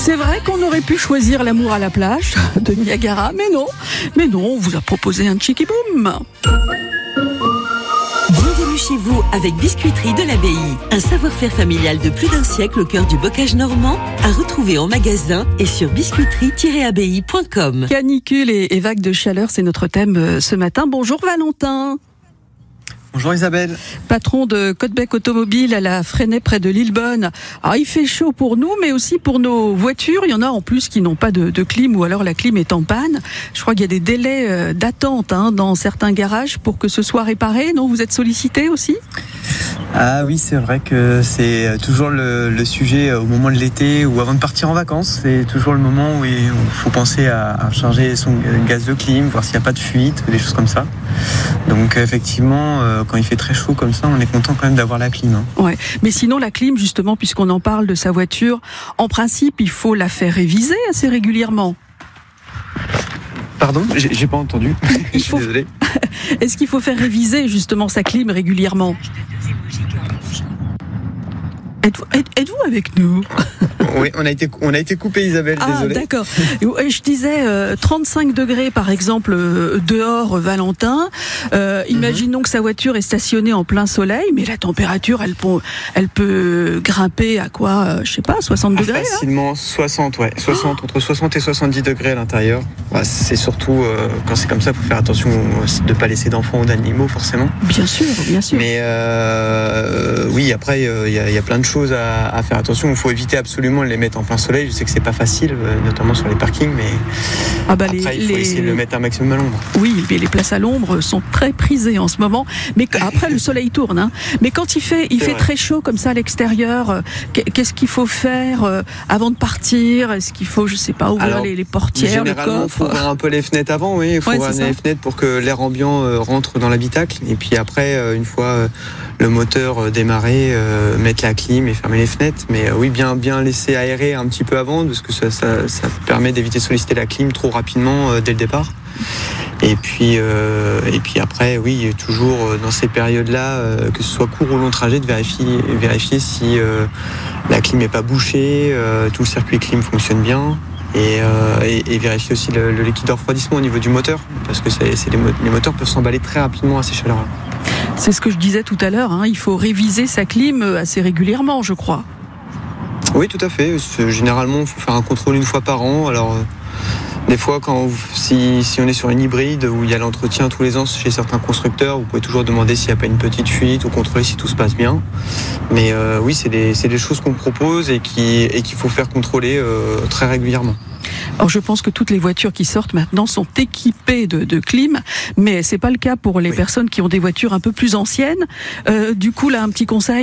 C'est vrai qu'on aurait pu choisir l'amour à la plage de Niagara, mais non, on vous a proposé un Chicky Boom. Bienvenue chez vous avec Biscuiterie de l'Abbaye. Un savoir-faire familial de plus d'un siècle au cœur du bocage normand, à retrouver en magasin et sur biscuiterie-abbaye.com. Canicule et vagues de chaleur, c'est notre thème ce matin. Bonjour Valentin. Bonjour Isabelle. Patron de Codbec Automobile à la Fresnay près de Lillebonne. Alors il fait chaud pour nous, mais aussi pour nos voitures. Il y en a en plus qui n'ont pas de clim ou alors la clim est en panne. Je crois qu'il y a des délais d'attente dans certains garages pour que ce soit réparé. Non, vous êtes sollicité aussi ? Ah oui, c'est vrai que c'est toujours le sujet au moment de l'été ou avant de partir en vacances. C'est toujours le moment où il faut penser à charger son gaz de clim, voir s'il n'y a pas de fuite, des choses comme ça. Donc effectivement, quand il fait très chaud comme ça, on est content quand même d'avoir la clim. Ouais. Mais sinon, la clim, justement, puisqu'on en parle de sa voiture, en principe, il faut la faire réviser assez régulièrement. Pardon, j'ai pas entendu. Je suis désolé. Est-ce qu'il faut faire réviser justement sa clim régulièrement ? Êtes-vous avec nous ? Oui, on a été coupé Isabelle, désolé. Ah d'accord. Je disais 35 degrés par exemple dehors Valentin. Imaginons que sa voiture est stationnée en plein soleil, mais la température elle peut grimper à quoi ? Je sais pas, 60 degrés. Facilement 60, ouais. 60, entre 60 et 70 degrés à l'intérieur. Bah, c'est surtout quand c'est comme ça, il faut faire attention de ne pas laisser d'enfants ou d'animaux forcément. Bien sûr. Mais oui, après il y a plein de choses à faire attention. Il faut éviter absolument de les mettre en plein soleil. Je sais que c'est pas facile, notamment sur les parkings, mais après il faut essayer de le mettre un maximum à l'ombre. Oui, mais les places à l'ombre sont très prisées en ce moment. Mais après le soleil tourne. Mais quand il fait très chaud comme ça à l'extérieur, qu'est-ce qu'il faut faire avant de partir ? Est-ce qu'il faut, je sais pas, ouvrir les portières, le généralement, coffre ? il faut ouvrir un peu les fenêtres avant. Oui, il faut ouvrir les fenêtres pour que l'air ambiant rentre dans l'habitacle. Et puis après, une fois le moteur démarré, mettre la clim et fermer les fenêtres. Mais oui, bien laisser aérer un petit peu avant, parce que ça permet d'éviter de solliciter la clim trop rapidement dès le départ. Et puis après, oui, toujours dans ces périodes-là, que ce soit court ou long trajet, de vérifier si la clim n'est pas bouchée, tout le circuit clim fonctionne bien. Et vérifier aussi le liquide de refroidissement au niveau du moteur, parce que les moteurs peuvent s'emballer très rapidement à ces chaleurs-là. C'est ce que je disais tout à l'heure, il faut réviser sa clim assez régulièrement, je crois. Oui, tout à fait. Généralement, il faut faire un contrôle une fois par an. Alors, des fois, si on est sur une hybride où il y a l'entretien tous les ans chez certains constructeurs, vous pouvez toujours demander s'il n'y a pas une petite fuite ou contrôler si tout se passe bien. Mais oui, c'est des choses qu'on propose et qu'il faut faire contrôler très régulièrement. Alors je pense que toutes les voitures qui sortent maintenant sont équipées de clim, mais c'est pas le cas pour les personnes qui ont des voitures un peu plus anciennes. Du coup, là, un petit conseil ?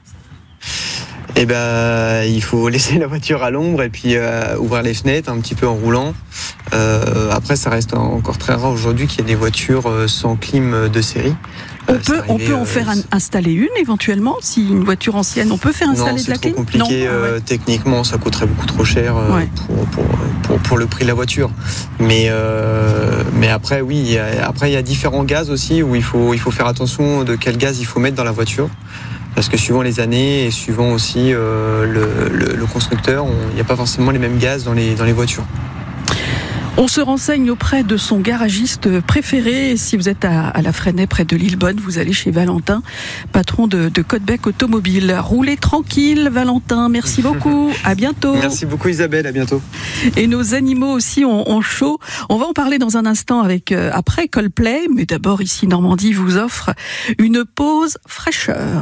Eh ben, il faut laisser la voiture à l'ombre et puis ouvrir les fenêtres un petit peu en roulant. Après, ça reste encore très rare aujourd'hui qu'il y ait des voitures sans clim de série. On peut en faire installer une éventuellement, si une voiture ancienne, on peut faire installer de la clim ? Non, c'est trop compliqué. Techniquement, ça coûterait beaucoup trop cher pour le prix de la voiture. Mais après, oui, il y a différents gaz aussi où il faut faire attention de quel gaz il faut mettre dans la voiture. Parce que suivant les années et suivant aussi le constructeur, il n'y a pas forcément les mêmes gaz dans les voitures. On se renseigne auprès de son garagiste préféré. Si vous êtes à la Fresnay près de Lillebonne, vous allez chez Valentin, patron de Codbec Automobile. Roulez tranquille, Valentin. Merci beaucoup. À bientôt. Merci beaucoup, Isabelle. À bientôt. Et nos animaux aussi ont chaud. On va en parler dans un instant après Coldplay. Mais d'abord, ici, Normandie vous offre une pause fraîcheur.